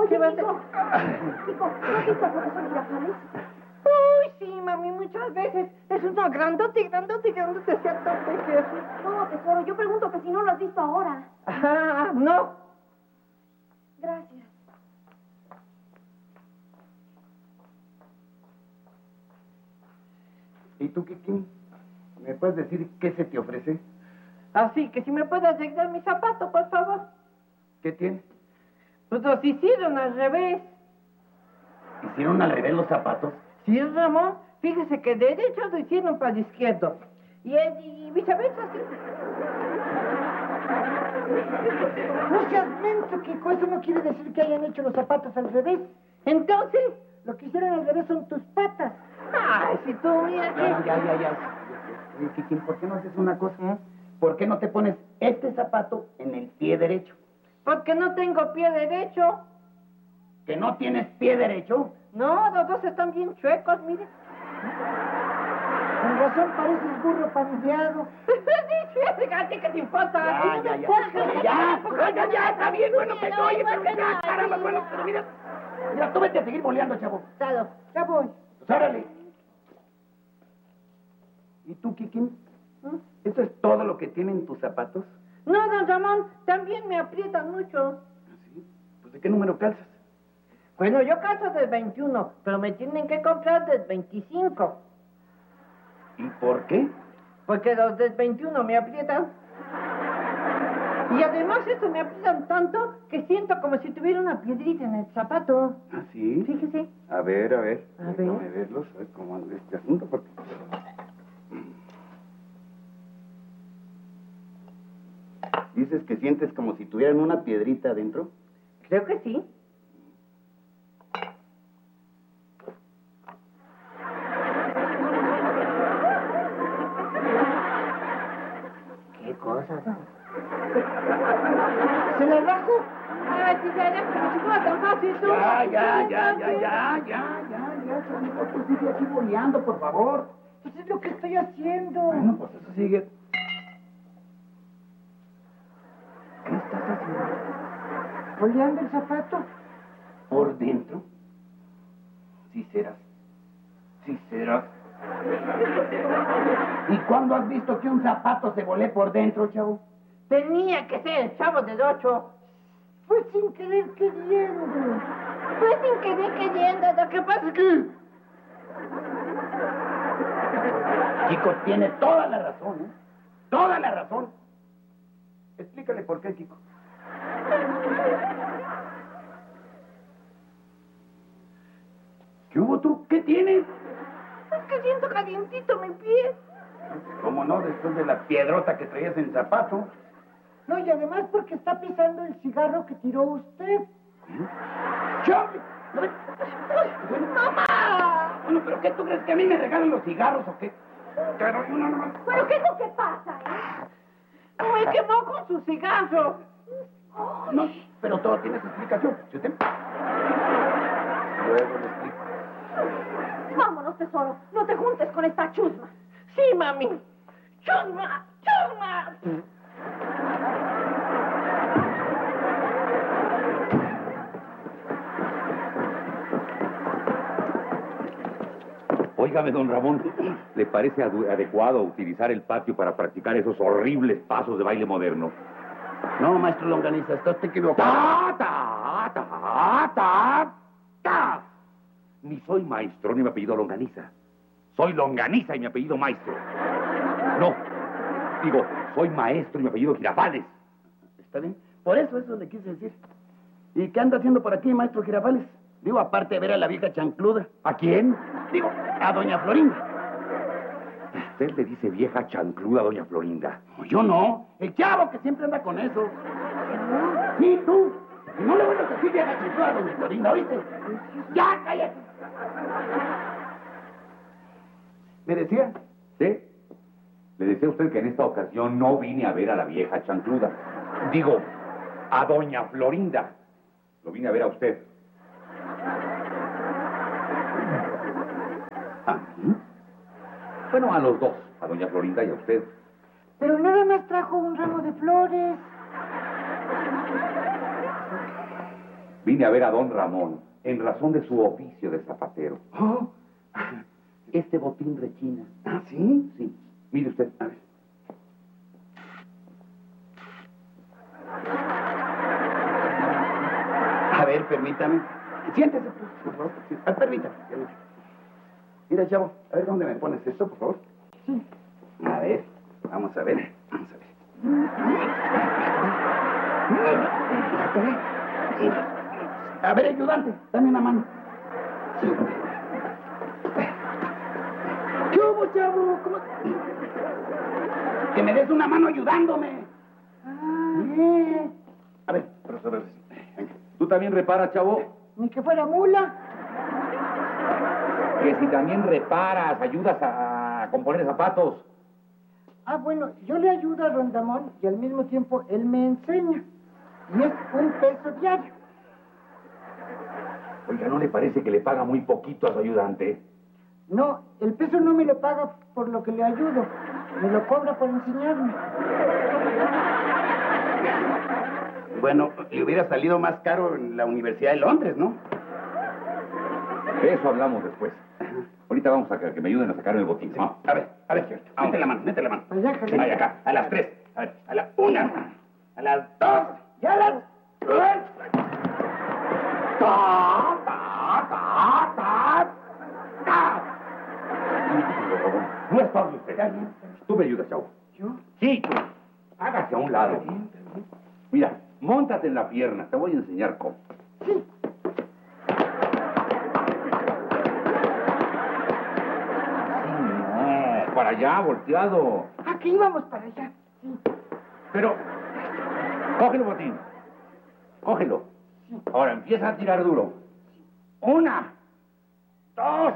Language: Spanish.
Oye, vas a... Kiko, ¿no has visto al profesor Girafales? Uy, sí, mami, muchas veces. Es uno grandote, ciertote que es. No, tesoro, yo pregunto que si no lo has visto ahora. Ah, no. Gracias. ¿Y tú, Kiki? ¿Me puedes decir qué se te ofrece? Así que si me puedes arreglar mi zapato, por favor. ¿Qué tiene? Pues los hicieron al revés. ¿Hicieron al revés los zapatos? Sí, Ramón. Fíjese que de derecho lo hicieron para el izquierdo. Y viceversa, sí. No seas menso, Kiko. Eso no quiere decir que hayan hecho los zapatos al revés. Entonces, Lo que hicieron al revés son tus patas. ay, si tú, mira que... Ya. Oye, Kiki, ¿por qué no haces una cosa? ¿Por qué no te pones este zapato en el pie derecho? Porque no tengo pie derecho. ¿Que no tienes pie derecho? No, los dos están bien chuecos, mire. Con razón pareces burro pandeado. Fíjate que te importa. Ya, está bien, bueno, pero oye, pero ya, caramba, bueno, pero mira, tú vete a seguir boleando, chavo. Claro. Ya voy. Pues órale. ¿Y tú, Kiki? ¿Eso es todo lo que tienen tus zapatos? No, don Ramón, también me aprietan mucho. ¿Sí? Pues ¿de qué número calzas? Bueno, yo calzo del 21, pero me tienen que comprar del 25. ¿Y por qué? Porque los del 21 me aprietan. Y además estos me aprietan tanto que siento como si tuviera una piedrita en el zapato. ¿Ah, sí? Fíjese. A ver. A ver. Déjame verlos, a ver cómo anda este asunto, porque... ¿Dices que sientes como si tuvieran una piedrita adentro? Creo que sí. ¿Qué cosa? ¿Se la rajo? Ay, si ya, como si fuera tan fácil. Tú. Ya, Chavito, tú sigue aquí boleando, por favor. Pues es lo que estoy haciendo. Bueno, pues eso sigue. ¿Qué estás haciendo? Boleando el zapato. ¿Por dentro? Sí serás. ¿Y cuándo has visto que un zapato se volé por dentro, chavo? Tenía que ser el Chavo del 8. Fue sin querer queriendo. Fue sin querer queriendo. Lo que pasa es que... Kiko tiene toda la razón, ¿eh? Toda la razón. Explícale por qué, Kiko. ¿Qué hubo tú? ¿Qué tienes? Es que siento calientito mi pie. ¿Cómo no? Después de la piedrota que traías en el zapato. No, y además porque está pisando el cigarro que tiró usted. ¡Chave! ¡Mamá! Bueno, ¿pero qué tú crees que a mí me regalan los cigarros o qué? Pero no. ¿Pero qué es lo que pasa, Me quemó con su cigarro. No, pero todo tiene su explicación. Si usted... Luego le explico. Vámonos, tesoro. No te juntes con esta chusma. Sí, mami. ¡Chusma! Óigame, don Ramón, ¿le parece adecuado utilizar el patio para practicar esos horribles pasos de baile moderno? No, maestro Longaniza, estás equivocado. ¡Ta! Ni soy maestro ni mi apellido Longaniza. Soy Longaniza y mi apellido Maestro. No, digo, soy maestro y mi apellido Girafales. ¿Está bien? Por eso le quise decir. ¿Y qué anda haciendo por aquí, maestro Girafales? Digo, aparte de ver a la vieja chancluda. ¿A quién? Digo, a doña Florinda. Usted le dice vieja chancluda a doña Florinda. No, yo no. El chavo que siempre anda con eso. Sí, tú. Y no le vuelvas a decir vieja chancluda a doña Florinda, ¿oíste? ¡Ya, cállate! ¿Me decía? ¿Sí? Le decía a usted que en esta ocasión no vine a ver a la vieja chancluda. Digo, a doña Florinda. Lo vine a ver a usted. ¿A mí? Bueno, a los dos, a doña Florinda y a usted. Pero nada más trajo un ramo de flores. Vine a ver a don Ramón en razón de su oficio de zapatero. Oh, Este botín rechina. ¿ah, sí? Sí. Mire usted, a ver. A ver, permítame. Siéntese, por favor. Sí. Permítame. Mira, chavo, a ver dónde me pones esto, por favor. Sí. A ver, vamos a ver. Vamos a ver. A ver, ayudante, dame una mano. Sí. ¿Qué hubo, chavo? ¿Cómo? Que me des una mano ayudándome. A ver, profesor, venga. ¿Tú también reparas, chavo? Ni que fuera mula. Que si también reparas, ayudas a componer zapatos. Ah, bueno, yo le ayudo a Rondamón y al mismo tiempo él me enseña. Y es $1 diario. Oiga, ¿no le parece que le paga muy poquito a su ayudante? No, el peso no me lo paga por lo que le ayudo. Me lo cobra por enseñarme. Bueno, le hubiera salido más caro en la Universidad de Londres, ¿no? De eso hablamos después. Ahorita vamos a que me ayuden a sacar el botín. Sí. A ver, señor. Mete la mano, mete la mano. Allá, Sí, Javier. vaya acá, a las 3. A ver, a la 1, a las 2, y a las 3. ¡Ta, ta, ta, ta, ta! Por favor, no es Pablo usted. Tú me ayudas, chavo. ¿Yo? Sí, tú. Hágase a un lado. Mira, móntate en la pierna. Te voy a enseñar cómo. Sí. No, para allá, volteado. Aquí íbamos para allá. Sí. Pero, cógelo, botín. Cógelo. Ahora empieza a tirar duro. 1, 2,